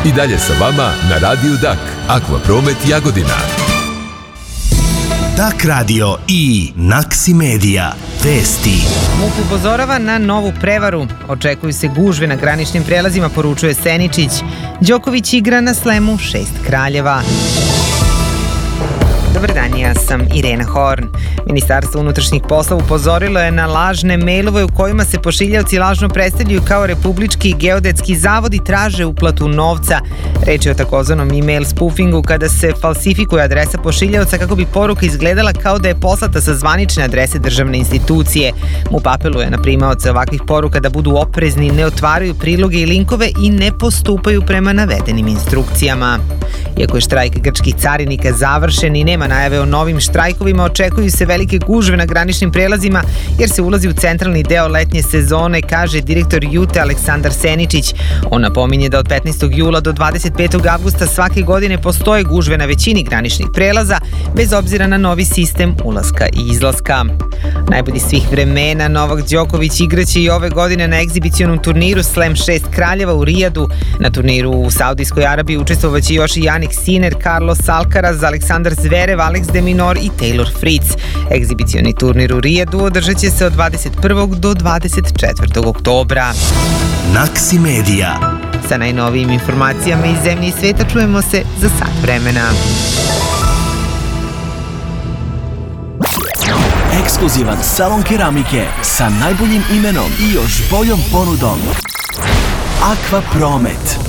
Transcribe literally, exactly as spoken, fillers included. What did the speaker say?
I dalje sa vama na Radiju Dak. Akvapromet Jagodina. Dak radio i Naksi Media. Vesti. MUP upozorava na novu prevaru. Očekuju se gužve na graničnim prelazima, poručuje Seničić. Đoković igra na slemu šest kraljeva. Dobar dan, ja sam Irena Horn. Ministarstvo unutrašnjih poslova upozorilo je na lažne mailove u kojima se pošiljavci lažno predstavljaju kao Republički geodetski zavod i traže uplatu novca. Reč je o takozvanom e-mail spoofingu, kada se falsifikuje adresa pošiljavca kako bi poruka izgledala kao da je poslata sa zvanične adrese državne institucije. MUP apeluje na primaoce ovakvih poruka da budu oprezni, ne otvaraju priloge i linkove i ne postupaju prema navedenim instrukcijama. Iako je štrajk grčkih carinika završen i nema najave o novim štrajkovima, očekuju se velike gužve na graničnim prelazima jer se ulazi u centralni deo letnje sezone, kaže direktor Jute Aleksandar Seničić. On napominje da od petnaestog jula do dvadeset petog avgusta svake godine postoje gužve na većini graničnih prelaza, bez obzira na novi sistem ulaska i izlaska. Najbolji svih vremena Novak Đoković igraće i ove godine na egzibicionom turniru Slam šest kraljeva u Rijadu. Na turniru u Saudijskoj Arabiji učestvovaće još i Jannik Sinner, Carlos Alcaraz, Aleksandar Zverev, Alex de Minaur i Taylor Fritz. Egzibicioni turnir u Rijadu održat će se od dvadeset prvog do dvadeset četvrtog oktobra. Naksi Media. Sa najnovijim informacijama iz zemlje i sveta čujemo se za sat vremena. Ekskluzivan salon keramike sa najboljim imenom i još boljom ponudom. Akvapromet.